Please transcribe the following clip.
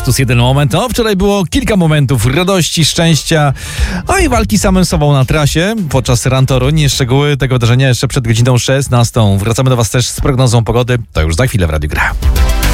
Kaktus, jeden moment. No, wczoraj było kilka momentów radości, szczęścia, i walki z samym sobą na trasie podczas Run Toruń. Szczegóły tego wydarzenia jeszcze przed godziną 16. Wracamy do Was też z prognozą pogody. To już za chwilę w Radiu Gra.